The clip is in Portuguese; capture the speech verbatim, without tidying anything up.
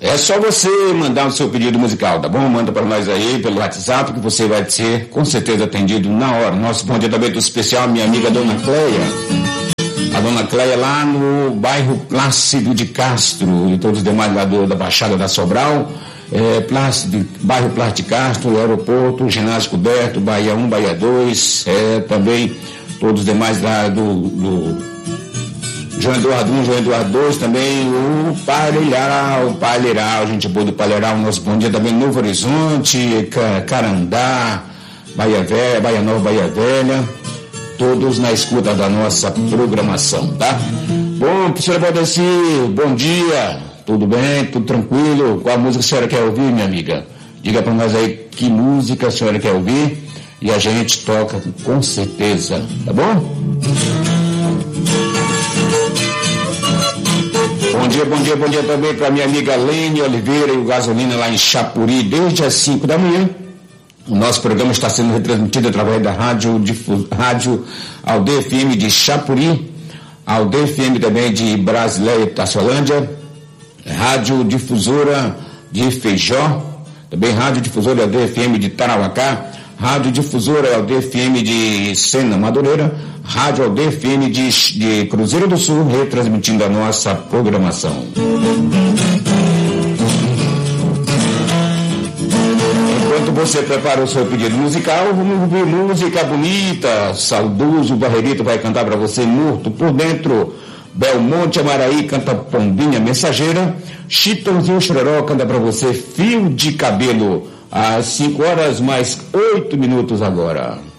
É só você mandar o seu pedido musical, tá bom? Manda para nós aí pelo WhatsApp que você vai ser com certeza atendido na hora. Nosso bom dia também do especial, minha amiga Dona Cleia. A Dona Cleia lá no bairro Plácido de Castro e todos os demais lá do, da Baixada da Sobral. É, Plácido, bairro Plácido de Castro, aeroporto, ginásio coberto, Bahia um, Bahia dois, é, também todos os demais lá do, do João Eduardo um, João Eduardo dois, também o Palheiral, o Palheiral, gente boa do Palheiral, nosso bom dia também, Novo Horizonte, Carandá, Bahia Velha, Bahia Nova, Bahia Velha, todos na escuta da nossa programação, tá? Bom, professora Valdeci, bom dia, tudo bem, tudo tranquilo? Qual música a senhora quer ouvir, minha amiga? Diga para nós aí que música a senhora quer ouvir e a gente toca com certeza, tá bom? Bom dia, bom dia, bom dia também para minha amiga Lene Oliveira e o Gasolina lá em Chapuri, desde as cinco da manhã. O nosso programa está sendo retransmitido através da rádio, difu, rádio Aldeia F M de Chapuri, Aldeia F M também de Brasileia e Taçolândia, Rádio Difusora de Feijó, também Rádio Difusora Aldeia F M de Tarauacá, Rádio Difusora Aldeia F M de Sena Madureira, Rádio Aldeia F M de, de Cruzeiro do Sul, retransmitindo a nossa programação. Enquanto você prepara o seu pedido musical, vamos ouvir música bonita. Saudoso Barreirito vai cantar para você, Morto por Dentro. Belmonte Amaraí canta Pombinha Mensageira. Chitãozinho Chororó canta para você, Fio de Cabelo. Às cinco horas mais oito minutos agora.